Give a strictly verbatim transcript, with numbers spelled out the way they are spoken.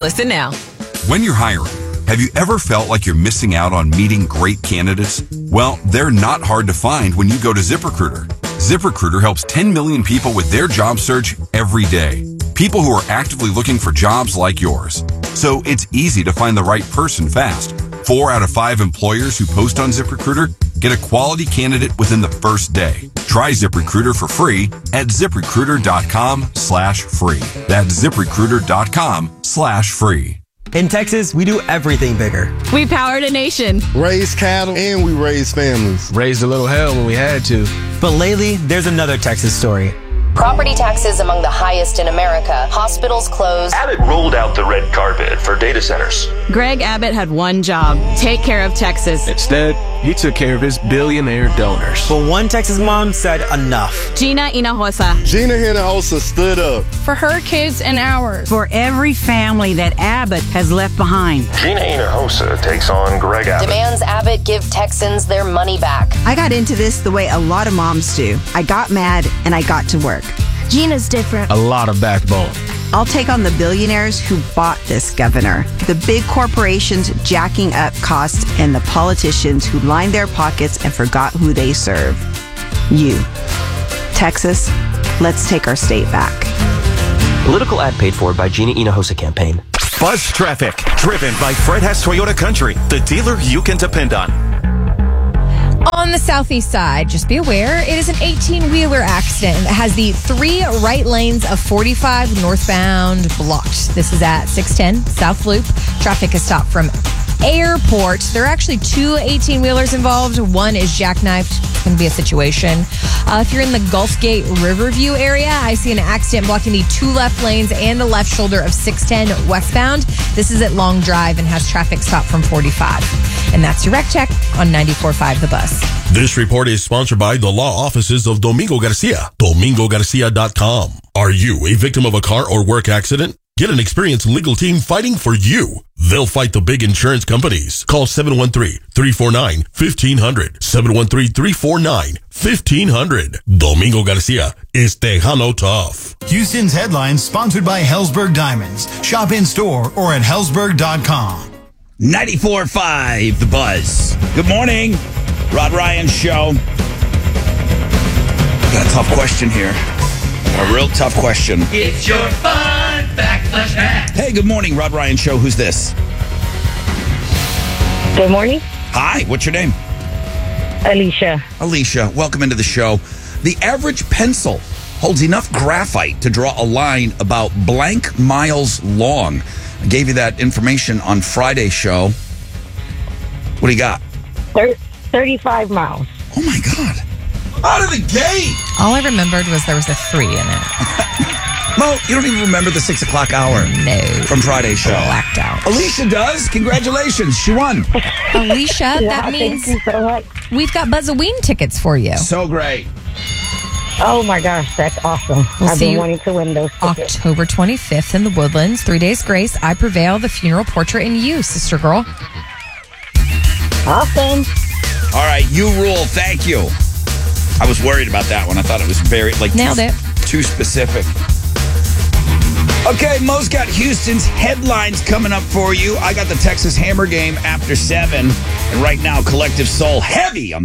Listen now. When you're hiring, have you ever felt like you're missing out on meeting great candidates? Well, they're not hard to find when you go to ZipRecruiter. ZipRecruiter helps ten million people with their job search every day. People who are actively looking for jobs like yours. So it's easy to find the right person fast. Four out of five employers who post on ZipRecruiter get a quality candidate within the first day. Try ZipRecruiter for free at ZipRecruiter.com slash free. That's ZipRecruiter.com slash free. In Texas, we do everything bigger. We powered a nation. Raised cattle and we raised families. Raised a little hell when we had to. But lately, there's another Texas story. Property taxes among the highest in America. Hospitals closed. Abbott rolled out the red carpet for data centers. Greg Abbott had one job: take care of Texas. Instead, he took care of his billionaire donors. But one Texas mom said enough. Gina Hinojosa. Gina Hinojosa stood up. For her kids and ours. For every family that Abbott has left behind. Gina Hinojosa takes on Greg Abbott. Demands Abbott give Texans their money back. I got into this the way a lot of moms do. I got mad and I got to work. Gina's different. A lot of backbone. I'll take on the billionaires who bought this governor, the big corporations jacking up costs, and the politicians who lined their pockets and forgot who they serve. You. Texas, let's take our state back. Political ad paid for by Gina Hinojosa campaign. Buzz Traffic, driven by Fred Hess Toyota Country, the dealer you can depend on. On the southeast side, just be aware, it is an eighteen-wheeler accident that has the three right lanes of forty-five northbound blocked. This is at six ten South Loop. Traffic is stopped from Airport. There are actually two eighteen-wheelers involved. One is jackknifed. It's going to be a situation. Uh, if you're in the Gulf Gate Riverview area, I see an accident blocking the two left lanes and the left shoulder of six ten westbound. This is at Long Drive and has traffic stopped from forty-five. And that's your Wreck Check on ninety-four point five The Buzz. This report is sponsored by the law offices of Domingo Garcia. Domingo Garcia dot com. Are you a victim of a car or work accident? Get an experienced legal team fighting for you. They'll fight the big insurance companies. Call seven one three, three four nine, one five zero zero. seven one three, three four nine, one five zero zero. Domingo Garcia is Tejano tough. Houston's Headlines sponsored by Hellsberg Diamonds. Shop in store or at Hellsberg dot com. ninety-four point five The Buzz. Good morning. Rod Ryan Show. Got a tough question here. A real tough question. It's your fun fact flashback. Hey, good morning, Rod Ryan Show. Who's this? Good morning. Hi, what's your name? Alicia. Alicia, welcome into the show. The average pencil holds enough graphite to draw a line about blank miles long. I gave you that information on Friday's show. What do you got? thirty-five miles. Oh, my God. Out of the gate. All I remembered was there was a three in it. Mo, you don't even remember the six o'clock hour. No. From Friday's show. Blacked out. Alicia does. Congratulations. She won. Alicia, Yeah, that means thank you so much. we've got Buzz-a-Ween tickets for you. So great. Oh my gosh, that's awesome. We'll I've see been you wanting to win those tickets. October twenty-fifth in the Woodlands. Three Days Grace, I Prevail, The Funeral Portrait, and You, Sister Girl. Awesome. All right, you rule. Thank you. I was worried about that one. I thought it was very, like, Nailed too, it. too specific. Okay, Mo's got Houston's Headlines coming up for you. I got the Texas Hammer game after seven. And right now, Collective Soul heavy on